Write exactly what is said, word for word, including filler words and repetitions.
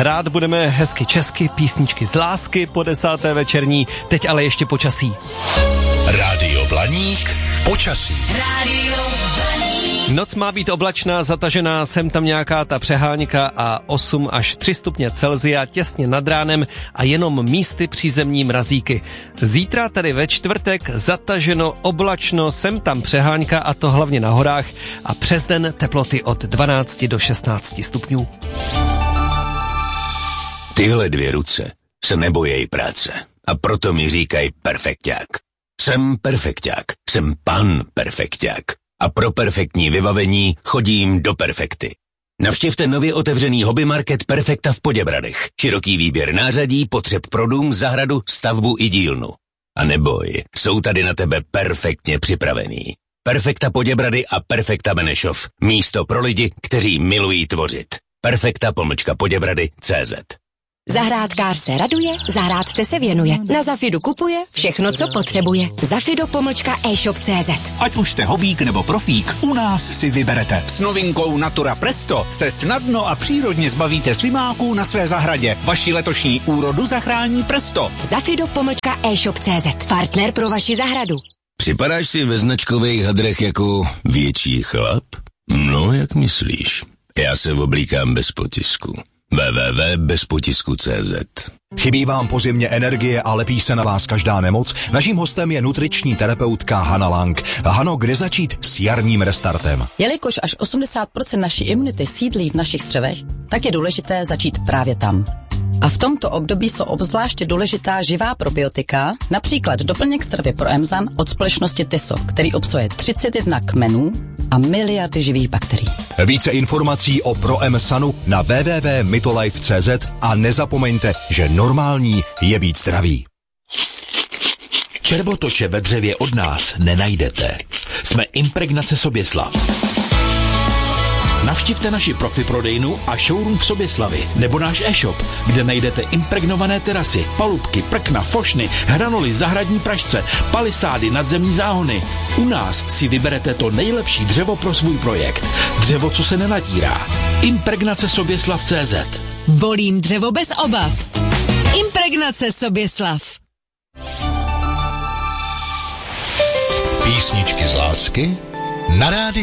Hrát budeme hezky česky, písničky z lásky po desáté večerní, teď ale ještě počasí. Rádio Blaník, počasí. Rádio Blaník. Noc má být oblačná, zatažená, sem tam nějaká ta přehánka a osm až tři stupně Celsia těsně nad ránem a jenom místy přízemní mrazíky. Zítra tady ve čtvrtek zataženo, oblačno, sem tam přehánka a to hlavně na horách a přes den teploty od dvanáct do šestnáct stupňů. Tyhle dvě ruce se nebojejí práce a proto mi říkají perfekťák. Jsem perfekťák, jsem pan perfekťák a pro perfektní vybavení chodím do Perfekty. Navštivte nově otevřený hobby market Perfekta v Poděbradech. Široký výběr nářadí, potřeb pro dům, zahradu, stavbu i dílnu. A neboj, jsou tady na tebe perfektně připravený. Perfekta Poděbrady a Perfekta Benešov. Místo pro lidi, kteří milují tvořit. Perfekta pomlčka Poděbrady tečka cé zet. Zahrádkář se raduje, zahrádce se věnuje. Na Zafidu kupuje všechno, co potřebuje. Zafido pomlčka e-shop tečka cé zet. Ať už jste hobík nebo profík, u nás si vyberete. S novinkou Natura Presto se snadno a přírodně zbavíte slimáků na své zahradě. Vaši letošní úrodu zachrání Presto. Zafido pomlčka e-shop tečka cé zet. Partner pro vaši zahradu. Připadáš si ve značkových hadrech jako větší chlap? No, jak myslíš? Já se oblíkám bez potisku. w w w tečka bez potisku tečka cé zet. Chybí vám po zimě energie a lepí se na vás každá nemoc? Naším hostem je nutriční terapeutka Hana Lang. Hano, kde začít s jarním restartem? Jelikož až osmdesát procent naší imunity sídlí v našich střevech, tak je důležité začít právě tam. A v tomto období jsou obzvláště důležitá živá probiotika, například doplněk stravy pro Emzan od společnosti Tyso, který obsahuje třicet jedna kmenů a miliardy živých bakterií. Více informací o ProEmsanu na w w w tečka mytolife tečka cé zet a nezapomeňte, že normální je být zdravý. Červotoče ve dřevě od nás nenajdete. Jsme Impregnace Soběslav. Navštivte naši profi prodejnu a showroom v Soběslavi nebo náš e-shop, kde najdete impregnované terasy, palubky, prkna, fošny, hranoly, zahradní pražce, palisády, nadzemní záhony. U nás si vyberete to nejlepší dřevo pro svůj projekt. Dřevo, co se nenatírá. Impregnace Soběslav tečka cé zet. Volím dřevo bez obav. Impregnace Soběslav. Písničky z lásky na rádiu